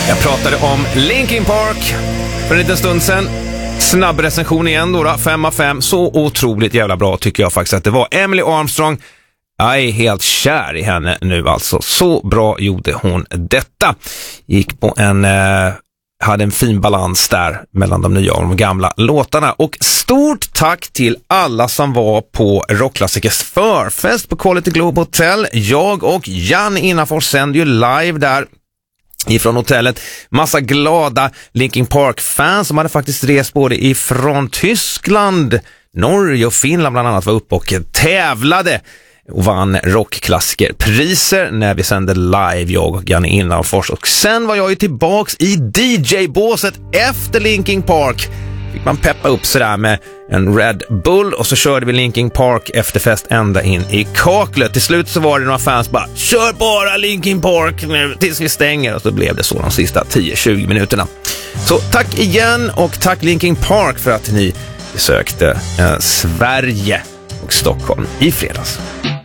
Jag pratade om Linkin Park för en liten stund sedan. Snabb recension igen då, 5 av 5. Så otroligt jävla bra tycker jag faktiskt att det var. Emily Armstrong, jag är helt kär i henne nu alltså. Så bra gjorde hon detta. Gick på hade en fin balans där mellan de nya och de gamla låtarna. Och stort tack till alla som var på Rockklassikers förfest på Quality Globe Hotel. Jag och Jan Innafors sände ju live där ifrån hotellet. Massa glada Linkin Park-fans som hade faktiskt rest både ifrån Tyskland, Norge och Finland bland annat, var uppe och tävlade och vann rockklassikerpriser när vi sände live, jag och Janne Innanfors. Och sen var jag ju tillbaks i DJ-båset efter Linkin Park. Fick man peppa upp sådär med en Red Bull och så körde vi Linkin Park efterfest ända in i kaklet. Till slut så var det några fans bara, kör bara Linkin Park nu tills vi stänger, och så blev det så de sista 10-20 minuterna. Så tack igen, och tack Linkin Park för att ni besökte Sverige och Stockholm i fredags.